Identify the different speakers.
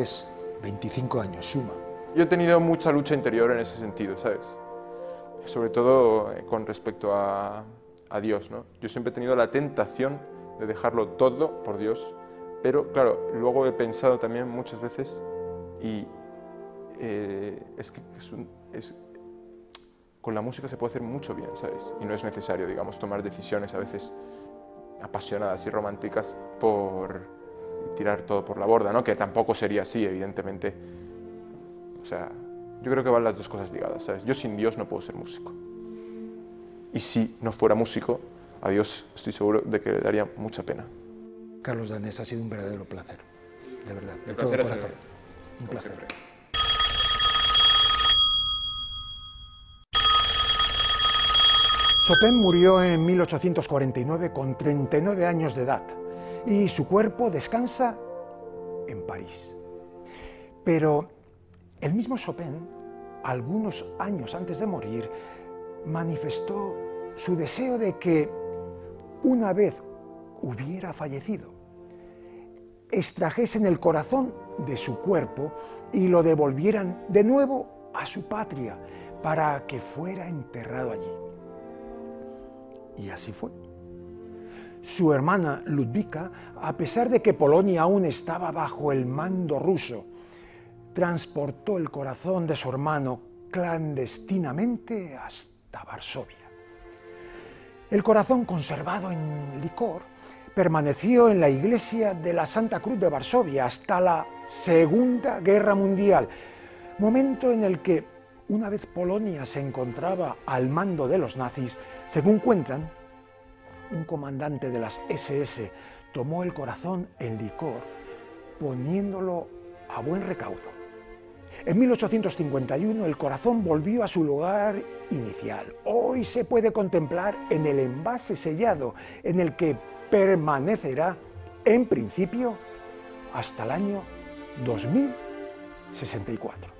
Speaker 1: ves 25 años, suma.
Speaker 2: Yo he tenido mucha lucha interior en ese sentido, ¿sabes? Sobre todo con respecto a Dios, ¿no? Yo siempre he tenido la tentación de dejarlo todo por Dios, pero claro, luego he pensado también muchas veces y con la música se puede hacer mucho bien, ¿sabes? Y no es necesario, digamos, tomar decisiones a veces apasionadas y románticas por tirar todo por la borda, ¿no? Que tampoco sería así, evidentemente. O sea, yo creo que van las dos cosas ligadas, ¿sabes? Yo sin Dios no puedo ser músico. Y si no fuera músico, a Dios estoy seguro de que le daría mucha pena.
Speaker 1: Carlos Danés, ha sido un verdadero placer, de verdad, de
Speaker 2: El
Speaker 1: todo
Speaker 2: placer es
Speaker 1: corazón. Un
Speaker 2: como
Speaker 1: placer.
Speaker 2: siempre.
Speaker 1: Chopin murió en 1849 con 39 años de edad y su cuerpo descansa en París. Pero el mismo Chopin, algunos años antes de morir, manifestó su deseo de que, una vez hubiera fallecido, extrajesen el corazón de su cuerpo y lo devolvieran de nuevo a su patria para que fuera enterrado allí. Y así fue. Su hermana Ludwika, a pesar de que Polonia aún estaba bajo el mando ruso, transportó el corazón de su hermano clandestinamente hasta Varsovia. El corazón, conservado en licor, permaneció en la iglesia de la Santa Cruz de Varsovia hasta la Segunda Guerra Mundial, momento en el que, una vez Polonia se encontraba al mando de los nazis, según cuentan, un comandante de las SS tomó el corazón en licor, poniéndolo a buen recaudo. En 1851 el corazón volvió a su lugar inicial. Hoy se puede contemplar en el envase sellado, en el que permanecerá, en principio, hasta el año 2064.